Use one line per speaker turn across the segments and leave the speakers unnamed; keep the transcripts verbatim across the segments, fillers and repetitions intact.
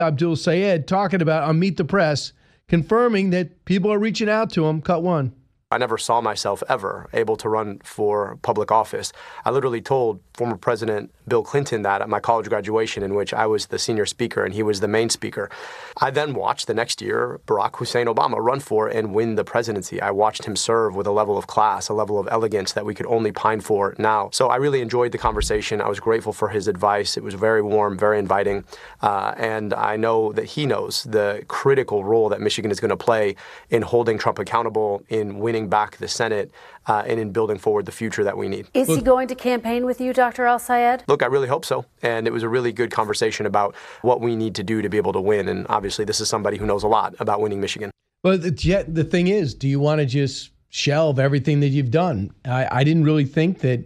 Abdul Sayed talking about on Meet the Press, confirming that people are reaching out to him. Cut one.
I never saw myself ever able to run for public office. I literally told former President Bill Clinton that at my college graduation, in which I was the senior speaker and he was the main speaker. I then watched the next year Barack Hussein Obama run for and win the presidency. I watched him serve with a level of class, a level of elegance that we could only pine for now. So I really enjoyed the conversation. I was grateful for his advice. It was very warm, very inviting. Uh, and I know that he knows the critical role that Michigan is going to play in holding Trump accountable, in winning back the Senate, uh, and in building forward the future that we need.
Is he going to campaign with you, Doctor El-Sayed?
Look, I really hope so. And it was a really good conversation about what we need to do to be able to win. And obviously, this is somebody who knows a lot about winning Michigan.
Well, the, yet the thing is, do you want to just shelve everything that you've done? I, I didn't really think that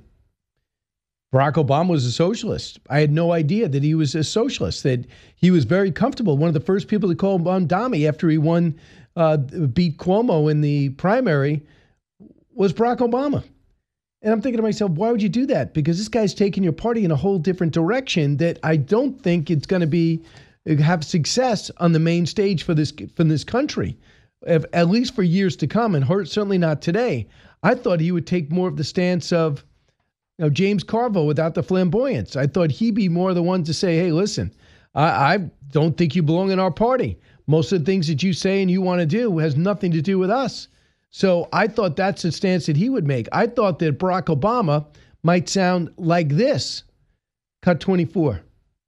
Barack Obama was a socialist. I had no idea that he was a socialist, that he was very comfortable. One of the first people to call him Mondami after he won, uh, beat Cuomo in the primary was Barack Obama. And I'm thinking to myself, why would you do that? Because this guy's taking your party in a whole different direction that I don't think it's going to be have success on the main stage for this for this country, at least for years to come, and certainly not today. I thought he would take more of the stance of, you know, James Carville without the flamboyance. I thought he'd be more the one to say, hey, listen, I, I don't think you belong in our party. Most of the things that you say and you want to do has nothing to do with us. So I thought that's the stance that he would make. I thought that Barack Obama might sound like this. Cut twenty-four.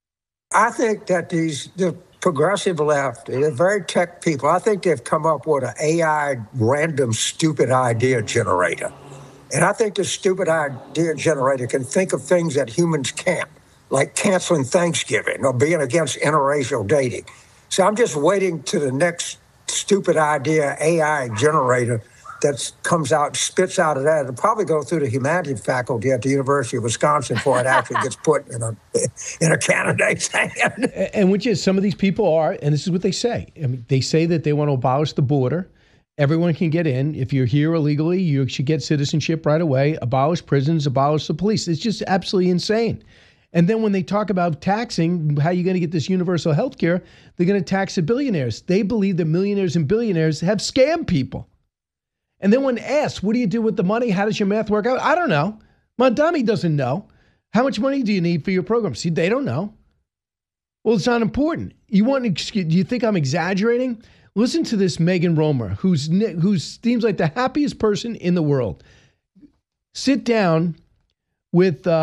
I think that these the progressive left, they're very tech people. I think they've come up with an A I random stupid idea generator. And I think the stupid idea generator can think of things that humans can't, like canceling Thanksgiving or being against interracial dating. So I'm just waiting to the next stupid idea A I generator that comes out, spits out of that. It'll probably go through the humanities faculty at the University of Wisconsin before it actually gets put in a in a candidate's hand.
And which is, some of these people are, and this is what they say. I mean, they say that they want to abolish the border. Everyone can get in. If you're here illegally, you should get citizenship right away. Abolish prisons, abolish the police. It's just absolutely insane. And then when they talk about taxing, how you're going to get this universal health care, they're going to tax the billionaires. They believe that millionaires and billionaires have scammed people. And then when asked, what do you do with the money? How does your math work out? I don't know. Mondami doesn't know. How much money do you need for your program? See, they don't know. Well, it's not important. You want an excuse? Do you think I'm exaggerating? Listen to this Megan Romer, who's who seems like the happiest person in the world. Sit down with... Uh,